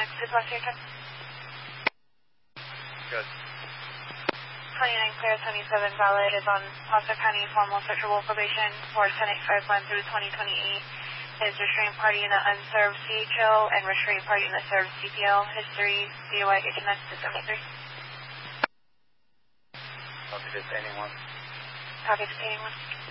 Next is what's your time? Good. 29 clear, 27 valid is on Placer County formal searchable probation for 10851 through 2028. Is restraint party in the unserved CHO and restraint party in the served CPL. History, DOI, HMS to 73. Copy detaining one. Copy detaining one.